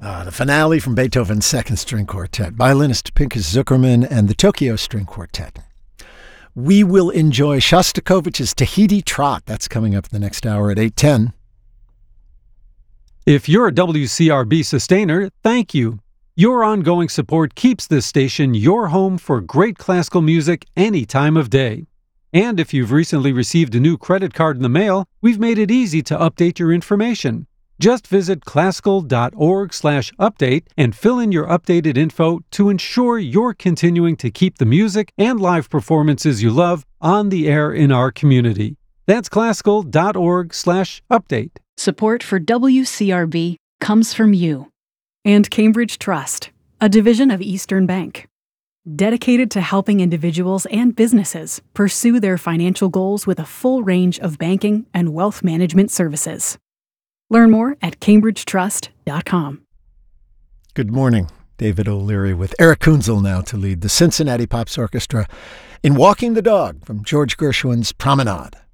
The finale from Beethoven's Second String Quartet, violinist Pinchas Zukerman and the Tokyo String Quartet. We will enjoy Shostakovich's Tahiti Trot. That's coming up in the next hour at 8:10. If you're a WCRB sustainer, thank you. Your ongoing support keeps this station your home for great classical music any time of day. And if you've recently received a new credit card in the mail, we've made it easy to update your information. Just visit classical.org/update and fill in your updated info to ensure you're continuing to keep the music and live performances you love on the air in our community. That's classical.org/update. Support for WCRB comes from you. And Cambridge Trust, a division of Eastern Bank, dedicated to helping individuals and businesses pursue their financial goals with a full range of banking and wealth management services. Learn more at cambridgetrust.com. Good morning. David O'Leary with Eric Kunzel now to lead the Cincinnati Pops Orchestra in Walking the Dog from George Gershwin's Promenade.